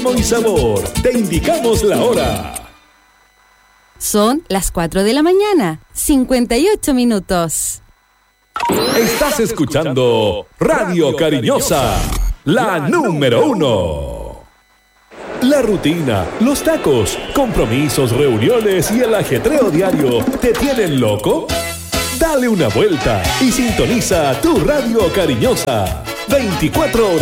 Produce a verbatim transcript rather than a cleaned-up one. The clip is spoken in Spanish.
ritmo y sabor. Te indicamos la hora. Son las cuatro de la mañana, cincuenta y ocho minutos. Estás escuchando Radio Cariñosa, la número uno. La rutina, los tacos, compromisos, reuniones y el ajetreo diario ¿te tienen loco? Dale una vuelta y sintoniza tu Radio Cariñosa. veinticuatro horas.